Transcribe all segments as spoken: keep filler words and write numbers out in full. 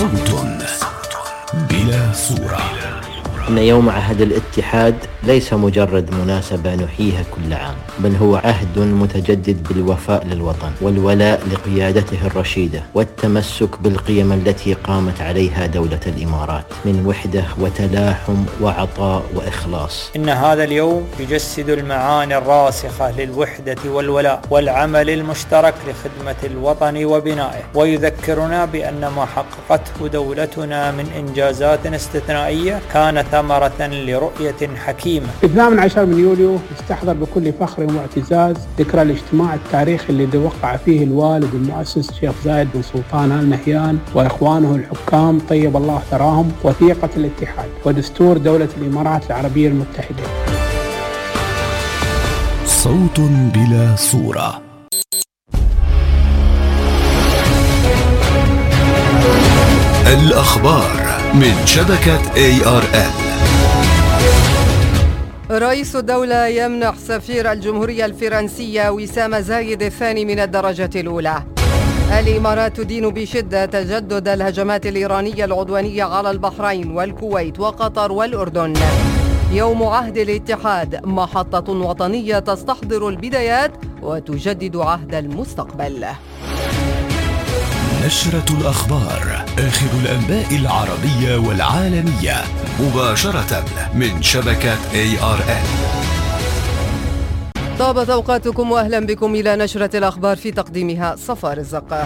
صوت بلا صورة. إن يوم عهد الاتحاد ليس مجرد مناسبة نحييها كل عام، بل هو عهد متجدد بالوفاء للوطن والولاء لقيادته الرشيدة والتمسك بالقيم التي قامت عليها دولة الإمارات من وحدة وتلاحم وعطاء وإخلاص. إن هذا اليوم يجسد المعاني الراسخة للوحدة والولاء والعمل المشترك لخدمة الوطن وبنائه، ويذكرنا بأن ما حققته دولتنا من إنجازات استثنائية كانت ثمرة لرؤية حكيمة. الثامن عشر من يوليو يستحضر بكل فخر واعتزاز ذكرى الاجتماع التاريخي اللي وقع فيه الوالد المؤسس الشيخ زايد بن سلطان آل نهيان وإخوانه الحكام طيب الله ثراهم وثيقة الاتحاد ودستور دولة الإمارات العربية المتحدة. صوت بلا صورة. الأخبار من شبكة إيه آر إل. رئيس الدولة يمنح سفير الجمهورية الفرنسية وسام زايد الثاني من الدرجة الأولى. الإمارات تدين بشدة تجدد الهجمات الإيرانية العدوانية على البحرين والكويت وقطر والأردن. يوم عهد الاتحاد محطة وطنية تستحضر البدايات وتجدد عهد المستقبل. نشرة الأخبار، آخر الأنباء العربية والعالمية مباشرة من شبكة إيه آر إل. طابت أوقاتكم وأهلا بكم إلى نشرة الأخبار في تقديمها صفاء رزق.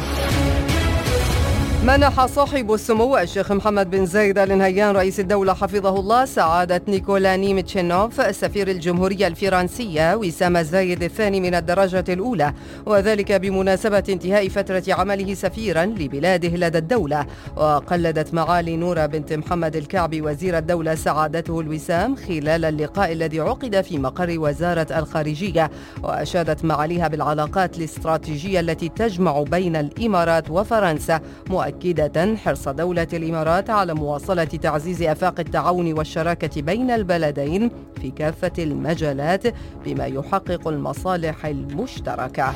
منح صاحب السمو الشيخ محمد بن زايد آل نهيان رئيس الدولة حفظه الله سعادة نيكولا نيمتشينوف سفير الجمهورية الفرنسية وسام زايد الثاني من الدرجة الأولى، وذلك بمناسبة انتهاء فترة عمله سفيرا لبلاده لدى الدولة. وقلدت معالي نورة بنت محمد الكعبي وزير الدولة سعادته الوسام خلال اللقاء الذي عقد في مقر وزارة الخارجية، وأشادت معاليها بالعلاقات الاستراتيجية التي تجمع بين الإمارات وفرنسا، مؤكدة حرص دولة الإمارات على مواصلة تعزيز آفاق التعاون والشراكة بين البلدين في كافة المجالات بما يحقق المصالح المشتركة.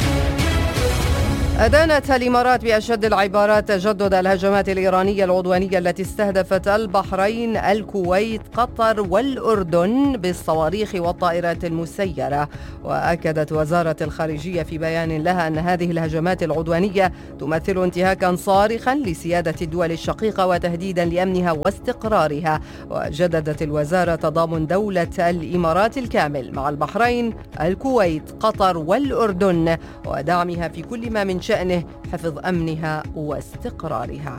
أدانت الإمارات بأشد العبارات تجدد الهجمات الإيرانية العدوانية التي استهدفت البحرين، الكويت، قطر والأردن بالصواريخ والطائرات المسيرة. وأكدت وزارة الخارجية في بيان لها أن هذه الهجمات العدوانية تمثل انتهاكا صارخا لسيادة الدول الشقيقة وتهديدا لأمنها واستقرارها. وجددت الوزارة تضامن دولة الإمارات الكامل مع البحرين، الكويت، قطر والأردن ودعمها في كل ما من شأنه حفظ أمنها واستقرارها.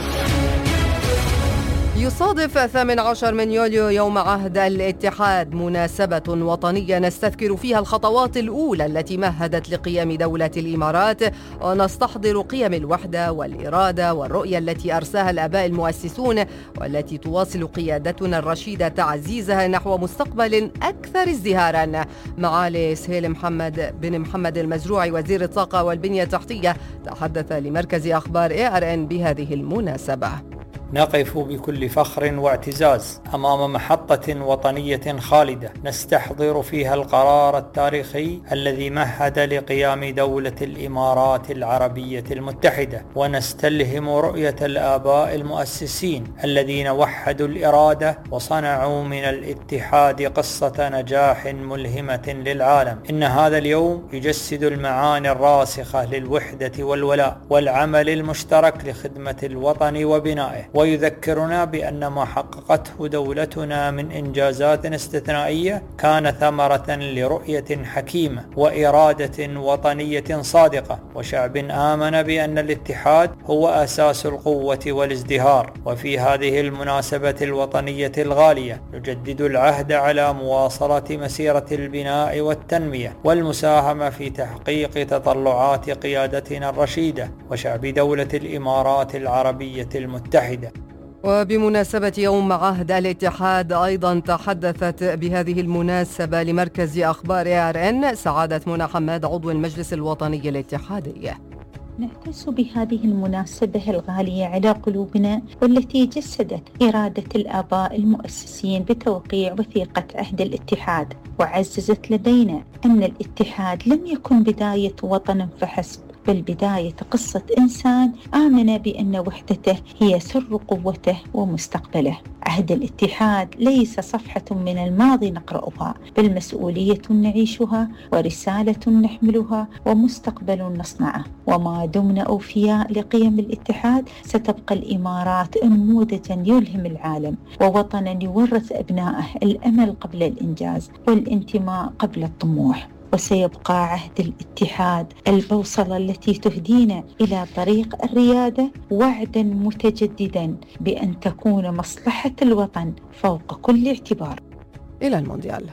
يصادف الثامن عشر من يوليو يوم عهد الاتحاد مناسبة وطنية نستذكر فيها الخطوات الأولى التي مهدت لقيام دولة الإمارات، ونستحضر قيم الوحدة والإرادة والرؤية التي أرساها الآباء المؤسسون، والتي تواصل قيادتنا الرشيدة تعزيزها نحو مستقبل أكثر ازدهارا. معالي سهيل محمد بن محمد المزروعي وزير الطاقة والبنية التحتية تحدث لمركز أخبار إيه آر إن بهذه المناسبة. نقف بكل فخر واعتزاز أمام محطة وطنية خالدة نستحضر فيها القرار التاريخي الذي مهد لقيام دولة الإمارات العربية المتحدة، ونستلهم رؤية الآباء المؤسسين الذين وحدوا الإرادة وصنعوا من الاتحاد قصة نجاح ملهمة للعالم. إن هذا اليوم يجسد المعاني الراسخة للوحدة والولاء والعمل المشترك لخدمة الوطن وبنائه، ويذكرنا بأن ما حققته دولتنا من إنجازات استثنائية كان ثمرة لرؤية حكيمة وإرادة وطنية صادقة وشعب آمن بأن الاتحاد هو أساس القوة والازدهار. وفي هذه المناسبة الوطنية الغالية نجدد العهد على مواصلة مسيرة البناء والتنمية والمساهمة في تحقيق تطلعات قيادتنا الرشيدة وشعب دولة الإمارات العربية المتحدة. وبمناسبة يوم عهد الاتحاد أيضا تحدثت بهذه المناسبة لمركز أخبار إيه آر إن سعادة منى حماد عضو المجلس الوطني الاتحادي. نعتز بهذه المناسبة الغالية على قلوبنا، والتي جسدت إرادة الآباء المؤسسين بتوقيع وثيقة عهد الاتحاد، وعززت لدينا أن الاتحاد لم يكن بداية وطن فحسب، بل بداية قصة إنسان آمن بأن وحدته هي سر قوته ومستقبله. عهد الاتحاد ليس صفحة من الماضي نقرأها، بل مسؤولية نعيشها ورسالة نحملها ومستقبل نصنعه. وما دمنا أوفياء لقيم الاتحاد ستبقى الإمارات نموذجا يلهم العالم، ووطنا يورث أبنائه الأمل قبل الإنجاز والانتماء قبل الطموح. وسيبقى عهد الاتحاد البوصلة التي تهدينا إلى طريق الريادة، وعدا متجددا بأن تكون مصلحة الوطن فوق كل اعتبار. إلى المونديال.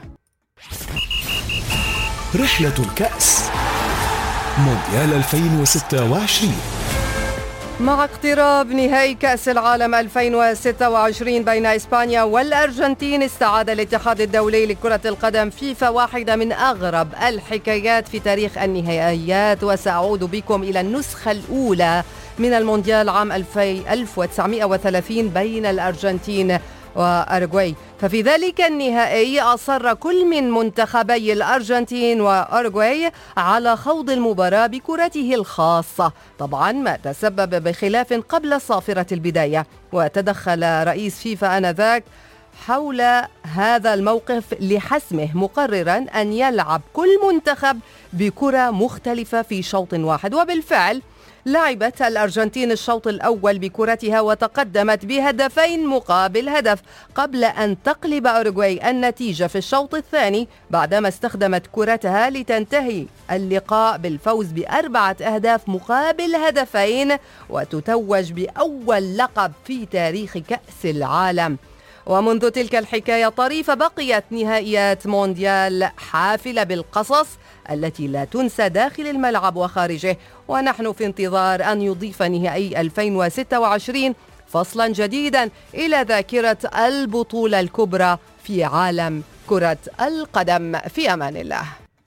رحلة الكأس مونديال ألفين وستة وعشرين. مع اقتراب نهائي كأس العالم ألفين وستة وعشرين بين إسبانيا والأرجنتين، استعاد الاتحاد الدولي لكرة القدم فيفا واحدة من أغرب الحكايات في تاريخ النهائيات. وسأعود بكم إلى النسخة الأولى من المونديال عام ألف وتسعمائة وثلاثين بين الأرجنتين وأوروغواي. ففي ذلك النهائي أصر كل من منتخبي الأرجنتين وأوروغواي على خوض المباراة بكرته الخاصة، طبعا ما تسبب بخلاف قبل صافرة البداية. وتدخل رئيس فيفا آنذاك حول هذا الموقف لحسمه، مقررا أن يلعب كل منتخب بكرة مختلفة في شوط واحد. وبالفعل لعبت الأرجنتين الشوط الأول بكرتها وتقدمت بهدفين مقابل هدف، قبل أن تقلب أوروغواي النتيجة في الشوط الثاني بعدما استخدمت كرتها لتنتهي اللقاء بالفوز بأربعة أهداف مقابل هدفين، وتتوج بأول لقب في تاريخ كأس العالم. ومنذ تلك الحكاية الطريفة بقيت نهائيات مونديال حافلة بالقصص التي لا تنسى داخل الملعب وخارجه. ونحن في انتظار أن يضيف نهائي ألفين وستة وعشرين فصلا جديدا إلى ذاكرة البطولة الكبرى في عالم كرة القدم. في أمان الله.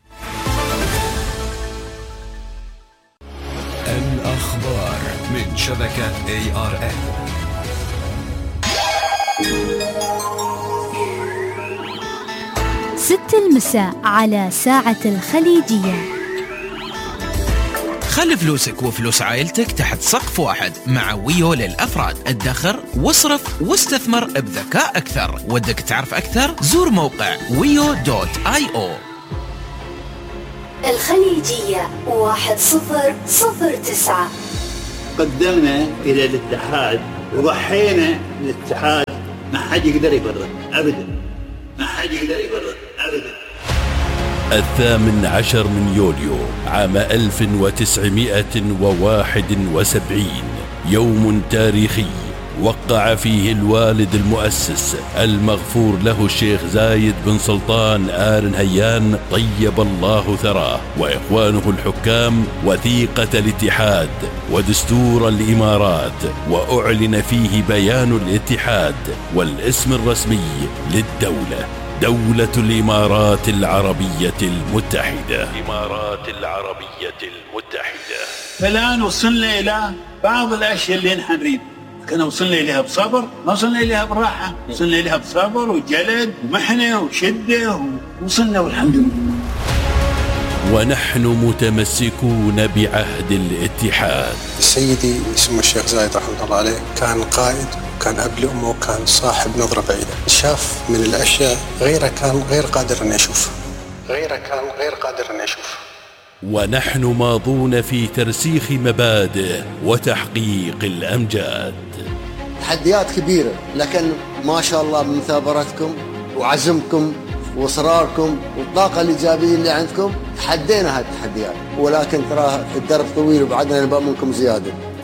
الأخبار من شبكة إيه آر إن. ست المساء على ساعة الخليجية. خلي فلوسك وفلوس عائلتك تحت سقف واحد مع ويو للأفراد. ادخر واصرف واستثمر بذكاء أكثر. ودك تعرف أكثر؟ زور موقع ويو دوت آي أو. الخليجية واحد صفر صفر تسعة. قدمنا إلى الاتحاد وضحينا الاتحاد، ما حد يقدر يبرر أبدا، ما حد يقدر يبرر أبدا. الثامن عشر من يوليو عام ألف وتسعمائة وواحد وسبعين، يوم تاريخي وقع فيه الوالد المؤسس المغفور له الشيخ زايد بن سلطان آل نهيان طيب الله ثراه وإخوانه الحكام وثيقة الاتحاد ودستور الإمارات، وأعلن فيه بيان الاتحاد والاسم الرسمي للدولة، دولة الإمارات العربية المتحدة. الإمارات العربية المتحدة. فالآن وصلنا إلى بعض الأشياء اللي نحن نريد، كنا وصلنا إليها بصبر، ما وصلنا إليها براحة، وصلنا إليها بصبر وجلد ومحنة وشدة ووصلنا والحمد لله. ونحن متمسكون بعهد الاتحاد. سيدي اسمه الشيخ زايد رحمه الله عليه كان قائد، كان أب لأمه، وكان صاحب نظرة بعيدة، شاف من الأشياء غيره كان غير قادر أن يشوف، غيره كان غير قادر أن يشوف. ونحن ماضون في ترسيخ مبادئ وتحقيق الأمجاد. تحديات كبيرة، لكن ما شاء الله من مثابرتكم وعزمكم وإصراركم والطاقة الإيجابية اللي عندكم تحدينا هالتحديات، ولكن ترى الدرب طويل وبعدنا نبغى منكم زيادة.